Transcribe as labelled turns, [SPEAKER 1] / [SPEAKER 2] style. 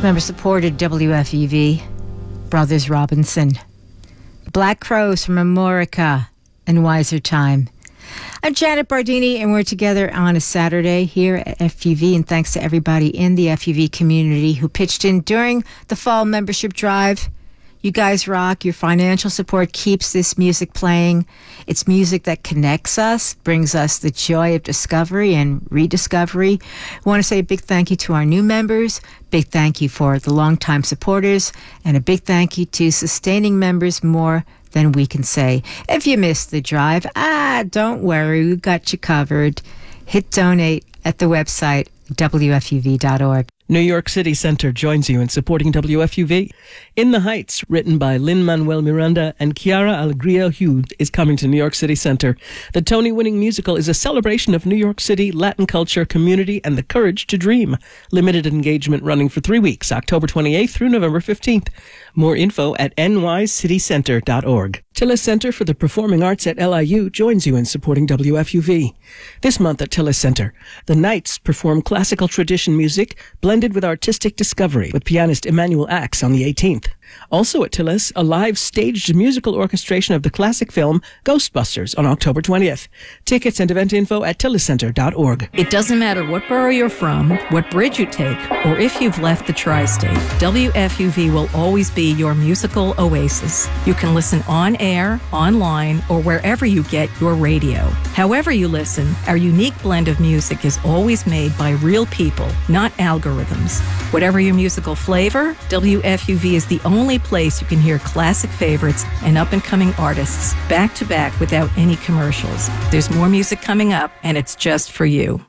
[SPEAKER 1] member-supported WFUV, Brothers Robinson. Black Crows from Amorica and Wiser Time. I'm Janet Bardini, and we're together on a Saturday here at FUV, and thanks to everybody in the FUV community who pitched in during the fall membership drive. You guys rock. Your financial support keeps this music playing. It's music that connects us, brings us the joy of discovery and rediscovery. I want to say a big thank you to our new members, big thank you for the longtime supporters, and a big thank you to sustaining members more than we can say. If you missed the drive, don't worry, we've got you covered. Hit donate at the website wfuv.org.
[SPEAKER 2] New York City Center joins you in supporting WFUV. In the Heights, written by Lin-Manuel Miranda and Chiara Alegria Hughes, is coming to New York City Center. The Tony-winning musical is a celebration of New York City, Latin culture, community, and the courage to dream. Limited engagement running for 3 weeks, October 28th through November 15th. More info at nycitycenter.org. Tillis Center for the Performing Arts at LIU joins you in supporting WFUV. This month at Tillis Center, the Knights perform classical tradition music blended with artistic discovery with pianist Emmanuel Axe on the 18th. Also at Tillis, a live staged musical orchestration of the classic film Ghostbusters on October 20th. Tickets and event info at tilliscenter.org.
[SPEAKER 3] It doesn't matter what borough you're from, what bridge you take, or if you've left the tri-state, WFUV will always be your musical oasis. You can listen on air, online, or wherever you get your radio. However you listen, our unique blend of music is always made by real people, not algorithms. Whatever your musical flavor, WFUV is the only place you can hear classic favorites and up-and-coming artists back to back without any commercials. There's more music coming up, and it's just for you.